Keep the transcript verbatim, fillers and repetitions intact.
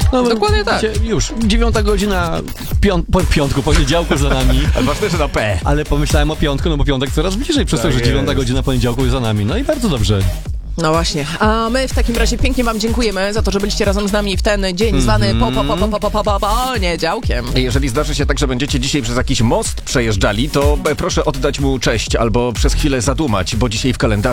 No, Dokładnie tak. Wiecie, już, dziewiąta godzina piąt, po piątku, poniedziałku za nami. Ale ważne, że na P. Ale pomyślałem o piątku, no bo piątek coraz bliżej, przez Tak to, że jest. dziewiąta godzina poniedziałku jest za nami. No i bardzo dobrze. No właśnie, a my w takim razie pięknie wam dziękujemy za to, że byliście razem z nami w ten dzień zwany po, po, po, po, po, po, po, po, poniedziałkiem. Jeżeli zdarzy się tak, że będziecie dzisiaj przez jakiś most przejeżdżali, to proszę oddać mu cześć albo przez chwilę zadumać, bo dzisiaj w kalendarzu